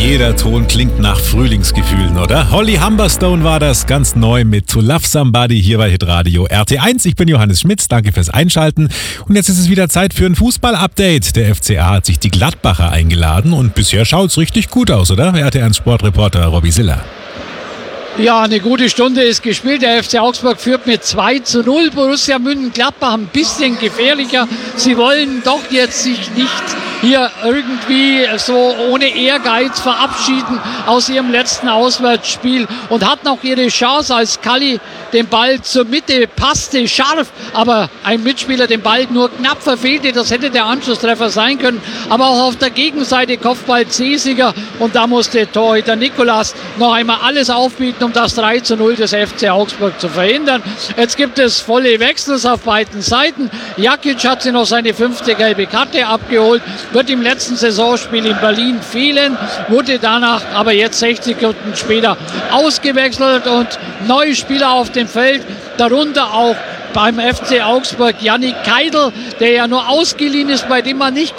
Jeder Ton klingt nach Frühlingsgefühlen, oder? Holly Humberstone war das, ganz neu mit To Love Somebody hier bei Hitradio RT1. Ich bin Johannes Schmitz, danke fürs Einschalten. Und jetzt ist es wieder Zeit für ein Fußball-Update. Der FCA hat sich die Gladbacher eingeladen und bisher schaut's richtig gut aus, oder? RT1 Sportreporter Robby Siller. Ja, eine gute Stunde ist gespielt. Der FC Augsburg führt mit 2:0. Borussia Mönchengladbach ein bisschen gefährlicher. Sie wollen doch jetzt sich nicht hier irgendwie so ohne Ehrgeiz verabschieden aus ihrem letzten Auswärtsspiel und hatten auch ihre Chance, als Kalli den Ball zur Mitte passte, scharf, aber ein Mitspieler den Ball nur knapp verfehlte. Das hätte der Anschlusstreffer sein können. Aber auch auf der Gegenseite Kopfball Cesiger und da musste Torhüter Nicolas noch einmal alles aufbieten, um das 3:0 des FC Augsburg zu verhindern. Jetzt gibt es volle Wechsels auf beiden Seiten. Jakic hat sich noch seine 5. gelbe Karte abgeholt, wird im letzten Saisonspiel in Berlin fehlen, wurde danach aber jetzt 60 Minuten später ausgewechselt und neue Spieler auf dem Feld, darunter auch beim FC Augsburg Yannick Keidl, der ja nur ausgeliehen ist, bei dem man nicht